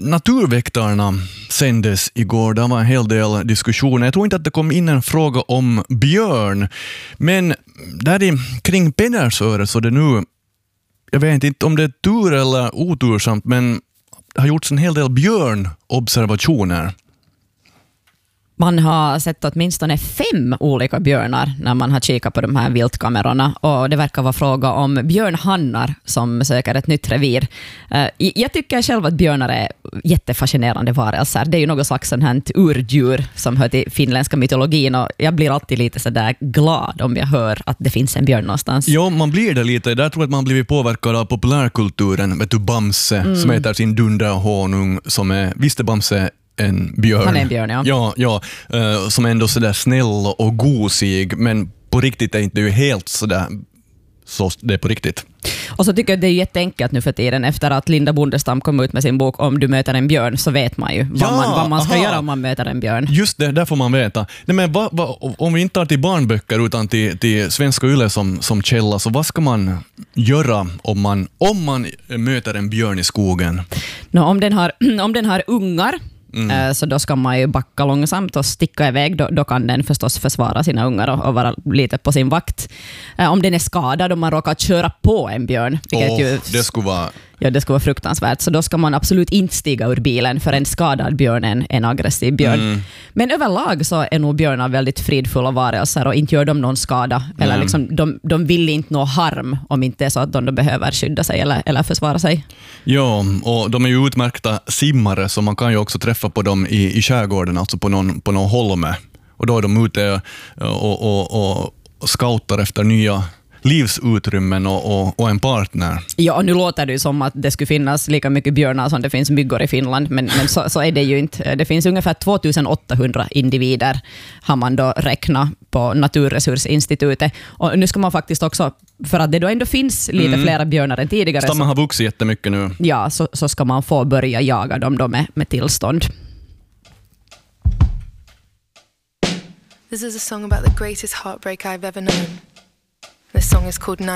Naturväktarna sändes igår. Det var en hel del diskussioner. Jag tror inte att det kom in en fråga om björn. Men där kring Pedersöre så det nu, jag vet inte om det är tur eller otursamt, men det har gjorts en hel del björnobservationer. Man har sett åtminstone 5 olika björnar när man har kikat på de här viltkamerorna, och det verkar vara fråga om björnhannar som söker ett nytt revir. Jag tycker själv att björnar är jättefascinerande varelser. Det är ju något slags sånt här urdjur som hör till finländska mytologin, och jag blir alltid lite så där glad om jag hör att det finns en björn någonstans. Ja, man blir det lite. Där tror jag att man blivit påverkad av populärkulturen. Vet du, Bamse som heter sin dunderhonung, som är, visste Bamse en björn. Han är en björn, ja. Ja, som är ändå sådär snäll och gosig, men på riktigt är inte ju helt sådär så det är på riktigt. Och så tycker jag det är jätteenkelt nu för tiden, efter att Linda Bondestam kom ut med sin bok Om du möter en björn, så vet man ju vad man ska göra om man möter en björn. Just det, där får man veta. Nej, men om vi inte tar till barnböcker utan till Svenska Yle som källa, så vad ska man göra om man möter en björn i skogen? Om den har ungar, så då ska man ju backa långsamt och sticka iväg. Då kan den förstås försvara sina ungar och vara lite på sin vakt. Om den är skadad, om man råkar köra på en björn, det skulle vara... Ja, det skulle vara fruktansvärt. Så då ska man absolut inte stiga ur bilen, för en skadad björn är en aggressiv björn. Men överlag så är nog björnar väldigt fridfulla varelser och inte gör de någon skada. Eller liksom, de vill inte nå harm om inte är så att de behöver skydda sig eller försvara sig. Ja, och de är ju utmärkta simmare, så man kan ju också träffa på dem i skärgården, alltså på någon holme. Och då är de ute och scoutar efter nya livsutrymmen och en partner. Ja, nu låter det ju som att det skulle finnas lika mycket björnar som det finns myggor i Finland, men så är det ju inte. Det finns ungefär 2800 individer, har man då räknat på Naturresursinstitutet. Och nu ska man faktiskt också, för att det då ändå finns lite flera björnar än tidigare. Stammen har vuxit jättemycket nu. Ja, så ska man få börja jaga dem då med tillstånd. This is a song about the greatest heartbreak I've ever known. This song is called